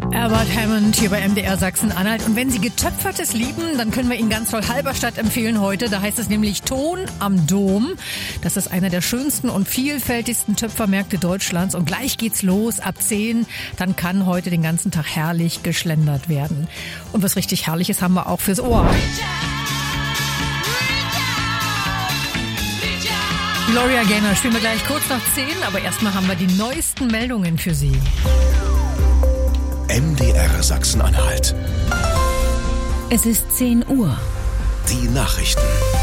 Albert Hammond hier bei MDR Sachsen-Anhalt. Und wenn Sie Getöpfertes lieben, dann können wir Ihnen ganz toll Halberstadt empfehlen heute. Da heißt es nämlich Ton am Dom. Das ist einer der schönsten und vielfältigsten Töpfermärkte Deutschlands. Und gleich geht's los ab 10. Dann kann heute den ganzen Tag herrlich geschlendert werden. Und was richtig Herrliches haben wir auch fürs Ohr. Gloria Gaynor spielen wir gleich kurz nach 10. Aber erstmal haben wir die neuesten Meldungen für Sie. MDR Sachsen-Anhalt. Es ist 10 Uhr. Die Nachrichten.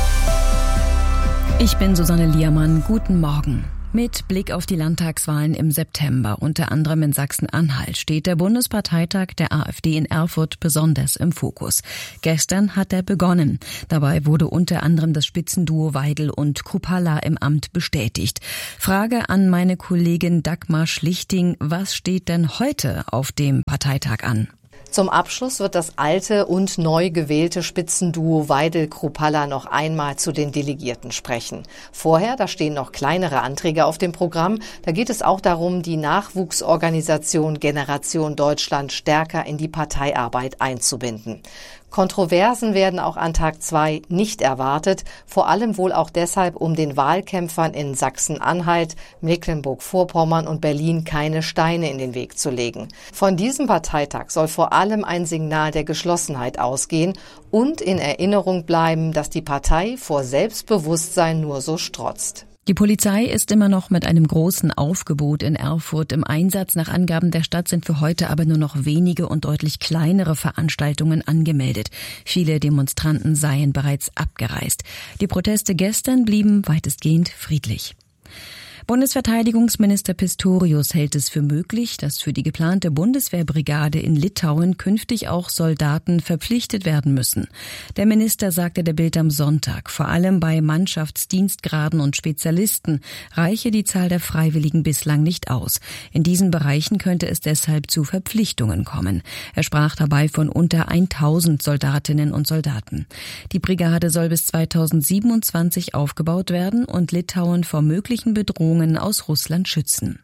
Ich bin Susanne Liermann. Guten Morgen. Mit Blick auf die Landtagswahlen im September, unter anderem in Sachsen-Anhalt, steht der Bundesparteitag der AfD in Erfurt besonders im Fokus. Gestern hat er begonnen. Dabei wurde unter anderem das Spitzenduo Weidel und Kruppalla im Amt bestätigt. Frage an meine Kollegin Dagmar Schlichting, was steht denn heute auf dem Parteitag an? Zum Abschluss wird das alte und neu gewählte Spitzenduo Weidel-Kruppalla noch einmal zu den Delegierten sprechen. Vorher, da stehen noch kleinere Anträge auf dem Programm. Da geht es auch darum, die Nachwuchsorganisation Generation Deutschland stärker in die Parteiarbeit einzubinden. Kontroversen werden auch an Tag 2 nicht erwartet, vor allem wohl auch deshalb, um den Wahlkämpfern in Sachsen-Anhalt, Mecklenburg-Vorpommern und Berlin keine Steine in den Weg zu legen. Von diesem Parteitag soll vor allem ein Signal der Geschlossenheit ausgehen und in Erinnerung bleiben, dass die Partei vor Selbstbewusstsein nur so strotzt. Die Polizei ist immer noch mit einem großen Aufgebot in Erfurt im Einsatz. Nach Angaben der Stadt sind für heute aber nur noch wenige und deutlich kleinere Veranstaltungen angemeldet. Viele Demonstranten seien bereits abgereist. Die Proteste gestern blieben weitestgehend friedlich. Bundesverteidigungsminister Pistorius hält es für möglich, dass für die geplante Bundeswehrbrigade in Litauen künftig auch Soldaten verpflichtet werden müssen. Der Minister sagte der Bild am Sonntag, vor allem bei Mannschaftsdienstgraden und Spezialisten reiche die Zahl der Freiwilligen bislang nicht aus. In diesen Bereichen könnte es deshalb zu Verpflichtungen kommen. Er sprach dabei von unter 1000 Soldatinnen und Soldaten. Die Brigade soll bis 2027 aufgebaut werden und Litauen vor möglichen Bedrohungen aus Russland schützen.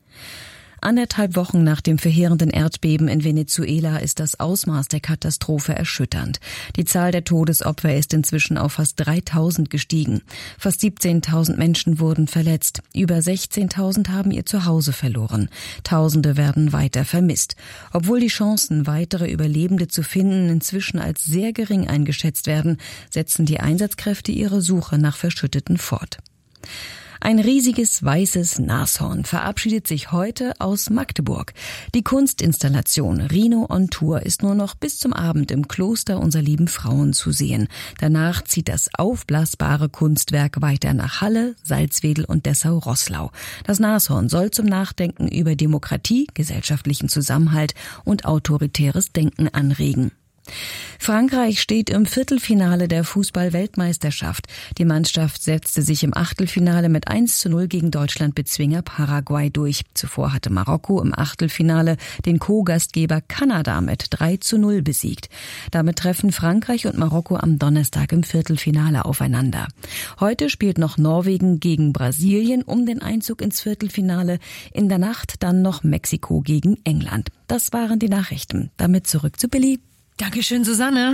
1,5 Wochen nach dem verheerenden Erdbeben in Venezuela ist das Ausmaß der Katastrophe erschütternd. Die Zahl der Todesopfer ist inzwischen auf fast 3000 gestiegen. Fast 17.000 Menschen wurden verletzt. Über 16.000 haben ihr Zuhause verloren. Tausende werden weiter vermisst. Obwohl die Chancen, weitere Überlebende zu finden, inzwischen als sehr gering eingeschätzt werden, setzen die Einsatzkräfte ihre Suche nach Verschütteten fort. Ein riesiges weißes Nashorn verabschiedet sich heute aus Magdeburg. Die Kunstinstallation Rhino on Tour ist nur noch bis zum Abend im Kloster Unser Lieben Frauen zu sehen. Danach zieht das aufblasbare Kunstwerk weiter nach Halle, Salzwedel und Dessau-Roßlau. Das Nashorn soll zum Nachdenken über Demokratie, gesellschaftlichen Zusammenhalt und autoritäres Denken anregen. Frankreich steht im Viertelfinale der Fußball-Weltmeisterschaft. Die Mannschaft setzte sich im Achtelfinale mit 1:0 gegen Deutschland-Bezwinger Paraguay durch. Zuvor hatte Marokko im Achtelfinale den Co-Gastgeber Kanada mit 3:0 besiegt. Damit treffen Frankreich und Marokko am Donnerstag im Viertelfinale aufeinander. Heute spielt noch Norwegen gegen Brasilien um den Einzug ins Viertelfinale. In der Nacht dann noch Mexiko gegen England. Das waren die Nachrichten. Damit zurück zu Billy. Dankeschön, Susanne.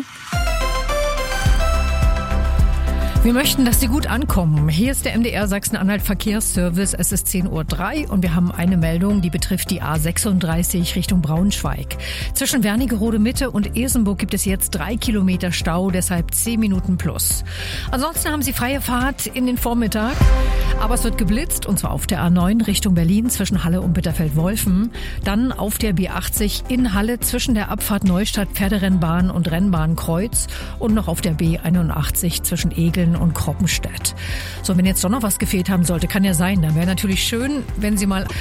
Wir möchten, dass Sie gut ankommen. Hier ist der MDR Sachsen-Anhalt Verkehrsservice. Es ist 10:03 Uhr und wir haben eine Meldung, die betrifft die A36 Richtung Braunschweig. Zwischen Wernigerode Mitte und Esenburg gibt es jetzt 3 Kilometer Stau, deshalb 10 Minuten plus. Ansonsten haben Sie freie Fahrt in den Vormittag, aber es wird geblitzt und zwar auf der A9 Richtung Berlin zwischen Halle und Bitterfeld-Wolfen. Dann auf der B80 in Halle zwischen der Abfahrt Neustadt Pferderennbahn und Rennbahnkreuz und noch auf der B81 zwischen Egeln und Kroppenstedt. So, wenn jetzt doch noch was gefehlt haben sollte, kann ja sein, dann wäre natürlich schön, wenn Sie mal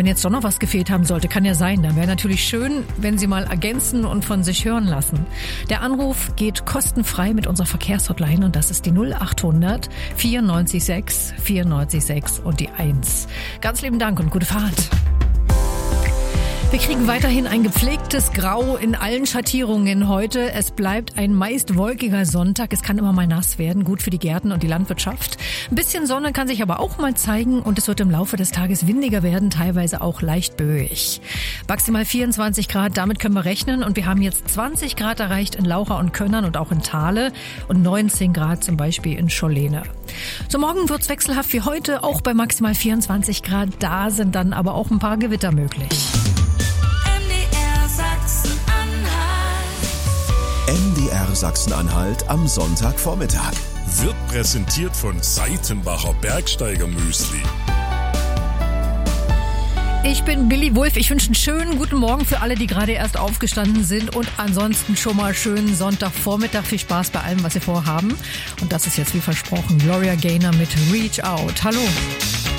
ergänzen und von sich hören lassen. Der Anruf geht kostenfrei mit unserer Verkehrshotline und das ist die 0800 94 6 und die 1. Ganz lieben Dank und gute Fahrt. Wir kriegen weiterhin ein gepflegtes Grau in allen Schattierungen heute. Es bleibt ein meist wolkiger Sonntag. Es kann immer mal nass werden, gut für die Gärten und die Landwirtschaft. Ein bisschen Sonne kann sich aber auch mal zeigen und es wird im Laufe des Tages windiger werden, teilweise auch leicht böig. Maximal 24 Grad, damit können wir rechnen und wir haben jetzt 20 Grad erreicht in Laucha und Könnern und auch in Thale und 19 Grad zum Beispiel in Schollene. So, morgen wird's wechselhaft wie heute, auch bei maximal 24 Grad. Da sind dann aber auch ein paar Gewitter möglich. MDR Sachsen-Anhalt am Sonntagvormittag. Wird präsentiert von Seitenbacher Bergsteigermüsli. Ich bin Billy Wulff. Ich wünsche einen schönen guten Morgen für alle, die gerade erst aufgestanden sind und ansonsten schon mal schönen Sonntagvormittag. Viel Spaß bei allem, was Sie vorhaben. Und das ist jetzt wie versprochen Gloria Gaynor mit Reach Out. Hallo.